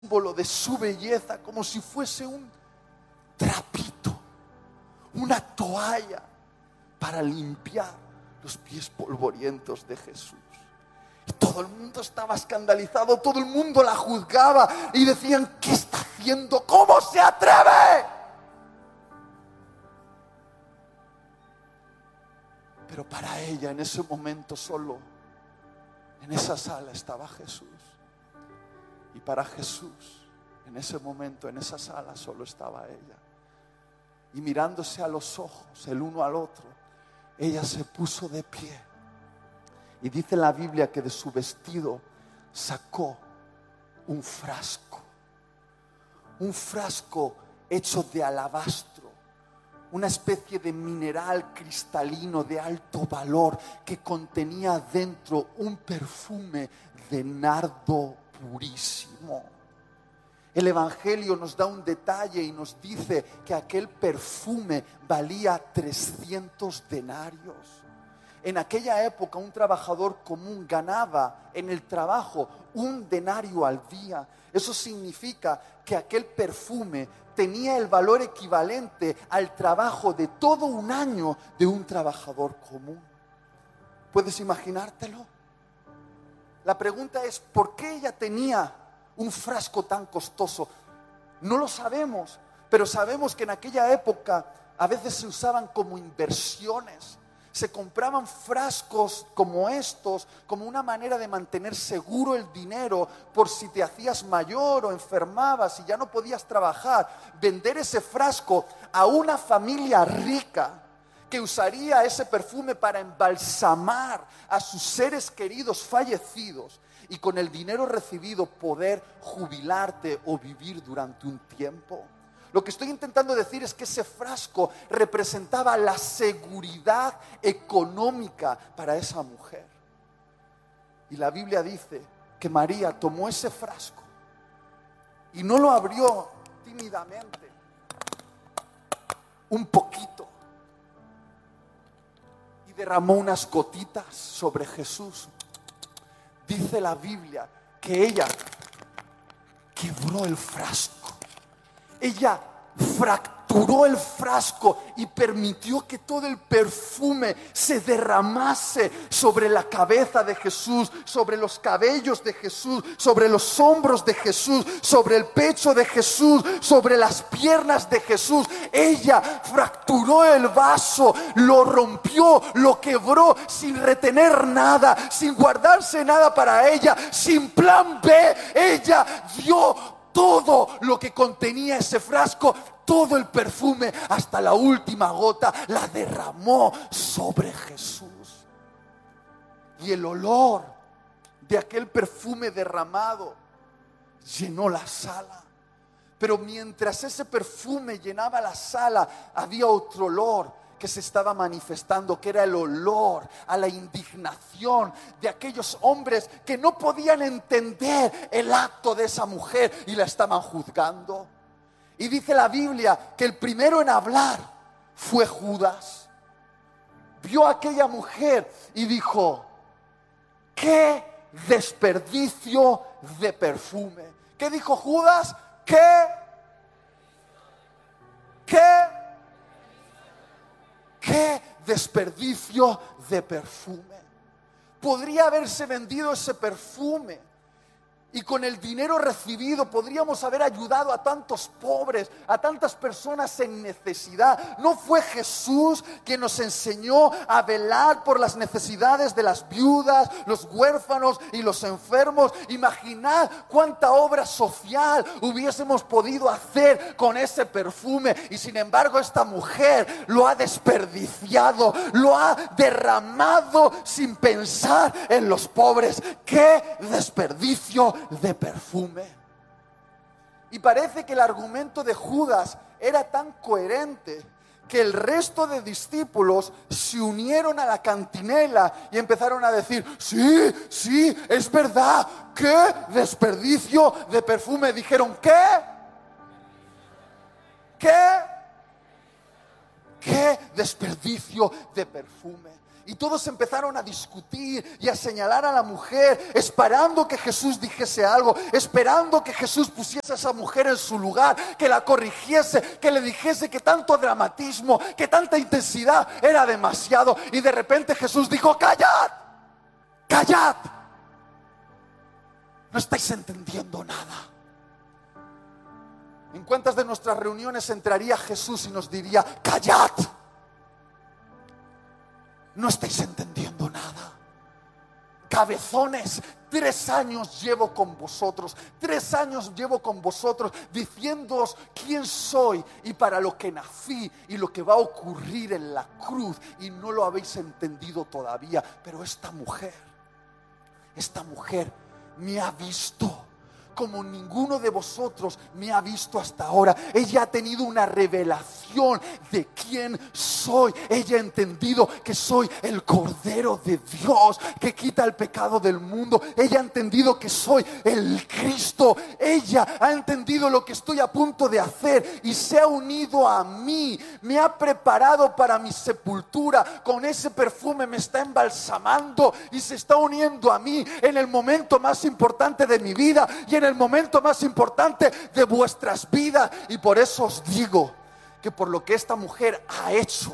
símbolo de su belleza, como si fuese un trapito, una toalla para limpiar los pies polvorientos de Jesús. Y todo el mundo estaba escandalizado, todo el mundo la juzgaba y decían: ¿qué está haciendo? ¿Cómo se atreve? Pero para ella, en ese momento, solo en esa sala estaba Jesús. Y para Jesús, en ese momento, en esa sala, solo estaba ella. Y mirándose a los ojos, el uno al otro, ella se puso de pie. Y dice la Biblia que de su vestido sacó un frasco hecho de alabastro, una especie de mineral cristalino de alto valor que contenía dentro un perfume de nardo purísimo. El Evangelio nos da un detalle y nos dice que aquel perfume valía 300 denarios. En aquella época un trabajador común ganaba en el trabajo 1 denario al día. Eso significa que aquel perfume tenía el valor equivalente al trabajo de todo un año de un trabajador común. ¿Puedes imaginártelo? La pregunta es: ¿por qué ella tenía un frasco tan costoso? No lo sabemos, pero sabemos que en aquella época a veces se usaban como inversiones. Se compraban frascos como estos como una manera de mantener seguro el dinero por si te hacías mayor o enfermabas y ya no podías trabajar. Vender ese frasco a una familia rica que usaría ese perfume para embalsamar a sus seres queridos fallecidos y con el dinero recibido poder jubilarte o vivir durante un tiempo. Lo que estoy intentando decir es que ese frasco representaba la seguridad económica para esa mujer. Y la Biblia dice que María tomó ese frasco y no lo abrió tímidamente, un poquito, y derramó unas gotitas sobre Jesús. Dice la Biblia que ella quebró el frasco. Ella fracturó el frasco y permitió que todo el perfume se derramase sobre la cabeza de Jesús, sobre los cabellos de Jesús, sobre los hombros de Jesús, sobre el pecho de Jesús, sobre las piernas de Jesús. Ella fracturó el vaso, lo rompió, lo quebró sin retener nada, sin guardarse nada para ella, sin plan B. Ella dio todo lo que contenía ese frasco, todo el perfume, hasta la última gota, la derramó sobre Jesús. Y el olor de aquel perfume derramado llenó la sala. Pero mientras ese perfume llenaba la sala, había otro olor que se estaba manifestando, que era el olor a la indignación de aquellos hombres que no podían entender el acto de esa mujer y la estaban juzgando. Y dice la Biblia que el primero en hablar fue Judas. Vio a aquella mujer y dijo: ¡qué desperdicio de perfume! ¿Qué dijo Judas? ¿Qué desperdicio de perfume! Podría haberse vendido ese perfume y con el dinero recibido podríamos haber ayudado a tantos pobres, a tantas personas en necesidad. ¿No fue Jesús quien nos enseñó a velar por las necesidades de las viudas, los huérfanos y los enfermos? Imaginad cuánta obra social hubiésemos podido hacer con ese perfume, y sin embargo esta mujer lo ha desperdiciado, lo ha derramado sin pensar en los pobres. ¡Qué desperdicio de perfume! Y parece que el argumento de Judas era tan coherente que el resto de discípulos se unieron a la cantinela y empezaron a decir: sí, es verdad, qué desperdicio de perfume. Dijeron: ¿Qué desperdicio de perfume? Y todos empezaron a discutir y a señalar a la mujer, esperando que Jesús dijese algo, esperando que Jesús pusiese a esa mujer en su lugar, que la corrigiese, que le dijese que tanto dramatismo, que tanta intensidad era demasiado. Y de repente Jesús dijo: callad, callad, no estáis entendiendo nada. ¿En cuántas de nuestras reuniones entraría Jesús y nos diría: callad, no estáis entendiendo nada? Cabezones, 3 años llevo con vosotros, 3 años llevo con vosotros diciéndoos quién soy y para lo que nací y lo que va a ocurrir en la cruz, y no lo habéis entendido todavía. Pero esta mujer me ha visto como ninguno de vosotros me ha visto hasta ahora. Ella ha tenido una revelación de quién soy. Ella ha entendido que soy el Cordero de Dios que quita el pecado del mundo. Ella ha entendido que soy el Cristo. Ella ha entendido lo que estoy a punto de hacer y se ha unido a mí. Me ha preparado para mi sepultura. Con ese perfume me está embalsamando y se está uniendo a mí en el momento más importante de mi vida y en el momento más importante de vuestras vidas. Y por eso os digo que por lo que esta mujer ha hecho,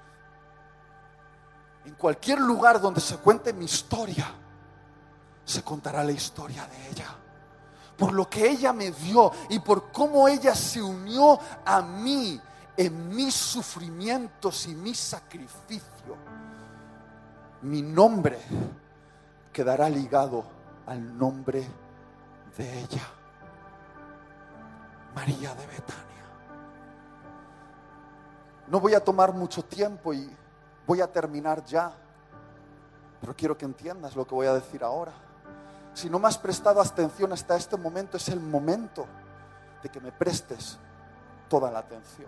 en cualquier lugar donde se cuente mi historia, se contará la historia de ella. Por lo que ella me dio y por cómo ella se unió a mí en mis sufrimientos y mi sacrificio, mi nombre quedará ligado al nombre de ella, María de Betania. No voy a tomar mucho tiempo y voy a terminar ya, pero quiero que entiendas lo que voy a decir ahora. Si no me has prestado atención hasta este momento, es el momento de que me prestes toda la atención.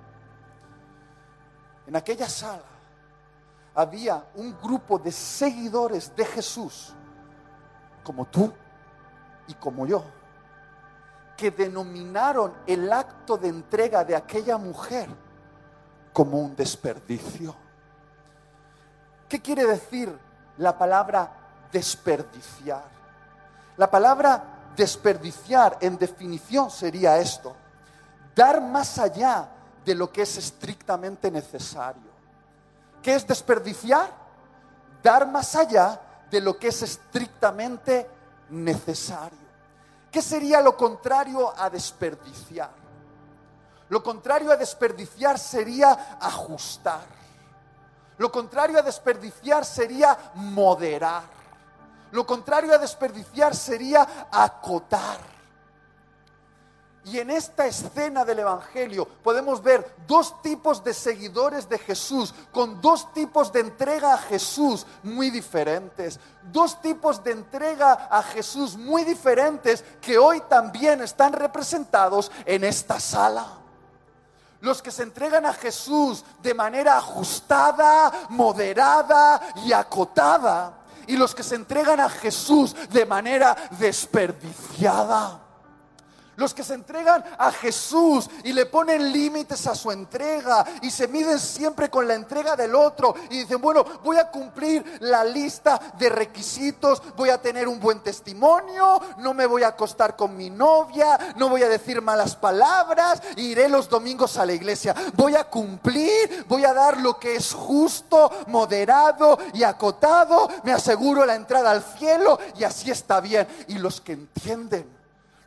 En aquella sala había un grupo de seguidores de Jesús, como tú y como yo, que denominaron el acto de entrega de aquella mujer como un desperdicio. ¿Qué quiere decir la palabra desperdiciar? La palabra desperdiciar en definición sería esto: dar más allá de lo que es estrictamente necesario. ¿Qué es desperdiciar? Dar más allá de lo que es estrictamente necesario. ¿Qué sería lo contrario a desperdiciar? Lo contrario a desperdiciar sería ajustar. Lo contrario a desperdiciar sería moderar. Lo contrario a desperdiciar sería acotar. Y en esta escena del Evangelio podemos ver 2 tipos de seguidores de Jesús, con 2 tipos de entrega a Jesús muy diferentes. 2 tipos de entrega a Jesús muy diferentes que hoy también están representados en esta sala. Los que se entregan a Jesús de manera ajustada, moderada y acotada, y los que se entregan a Jesús de manera desperdiciada. Los que se entregan a Jesús y le ponen límites a su entrega y se miden siempre con la entrega del otro y dicen: bueno, voy a cumplir la lista de requisitos, voy a tener un buen testimonio, no me voy a acostar con mi novia, no voy a decir malas palabras, iré los domingos a la iglesia, voy a cumplir, voy a dar lo que es justo, moderado y acotado, me aseguro la entrada al cielo y así está bien. Y los que entienden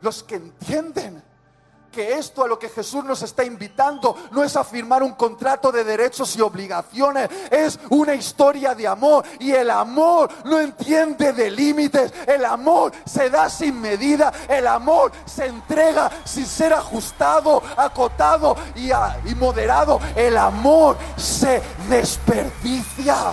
que esto a lo que Jesús nos está invitando no es a firmar un contrato de derechos y obligaciones, es una historia de amor, y el amor no entiende de límites, el amor se da sin medida, el amor se entrega sin ser ajustado, acotado y moderado, el amor se desperdicia.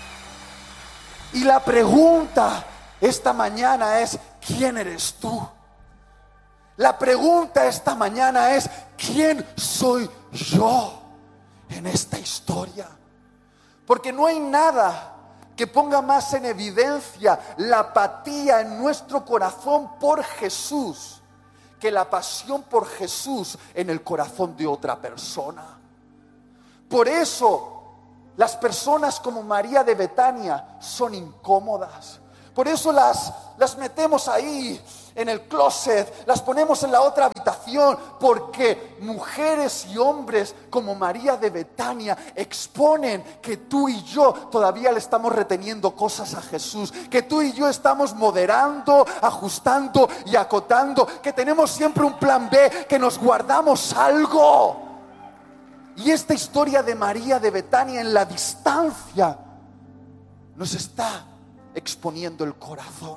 Y la pregunta esta mañana es: ¿quién eres tú? La pregunta esta mañana es: ¿quién soy yo en esta historia? Porque no hay nada que ponga más en evidencia la apatía en nuestro corazón por Jesús que la pasión por Jesús en el corazón de otra persona. Por eso Las personas como María de Betania son incómodas. Por eso las metemos ahí en el closet, las ponemos en la otra habitación, porque mujeres y hombres como María de Betania exponen que tú y yo todavía le estamos reteniendo cosas a Jesús, que tú y yo estamos moderando, ajustando y acotando, que tenemos siempre un plan B, que nos guardamos algo. Y esta historia de María de Betania en la distancia nos está exponiendo el corazón.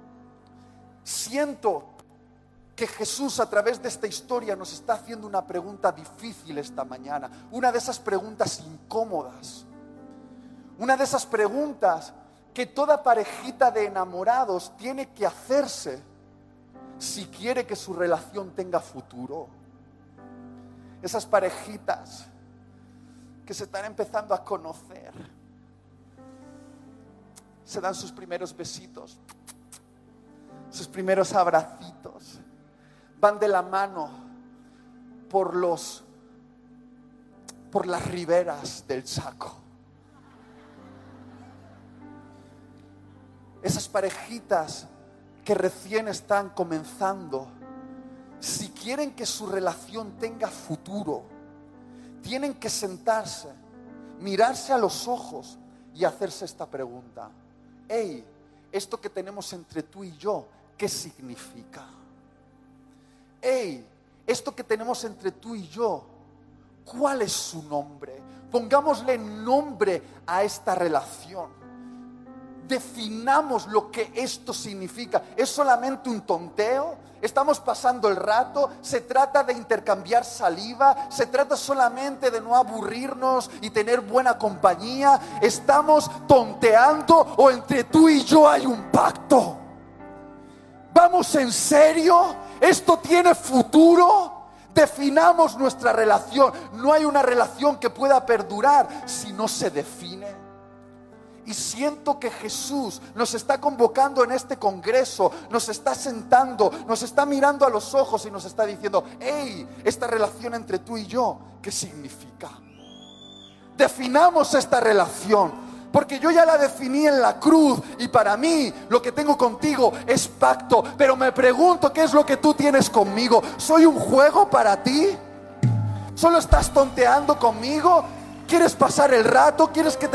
Siento que Jesús a través de esta historia nos está haciendo una pregunta difícil esta mañana, una de esas preguntas incómodas, una de esas preguntas que toda parejita de enamorados tiene que hacerse si quiere que su relación tenga futuro. Esas parejitas que se están empezando a conocer, se dan sus primeros besitos, sus primeros abracitos, van de la mano por las riberas del Chaco. Esas parejitas que recién están comenzando, si quieren que su relación tenga futuro, tienen que sentarse, mirarse a los ojos y hacerse esta pregunta: hey, esto que tenemos entre tú y yo, ¿qué significa? Hey, esto que tenemos entre tú y yo, ¿cuál es su nombre? Pongámosle nombre a esta relación. Definamos lo que esto significa. ¿Es solamente un tonteo? ¿Estamos pasando el rato? ¿Se trata de intercambiar saliva? ¿Se trata solamente de no aburrirnos y tener buena compañía? ¿Estamos tonteando o entre tú y yo hay un pacto? ¿Vamos en serio? ¿Esto tiene futuro? Definamos nuestra relación. No hay una relación que pueda perdurar si no se define. Y siento que Jesús nos está convocando en este congreso, nos está sentando, nos está mirando a los ojos y nos está diciendo: hey, esta relación entre tú y yo, ¿qué significa? Definamos esta relación, porque yo ya la definí en la cruz y para mí lo que tengo contigo es pacto. Pero me pregunto, ¿qué es lo que tú tienes conmigo? ¿Soy un juego para ti? ¿Solo estás tonteando conmigo? ¿Quieres pasar el rato? ¿Quieres que te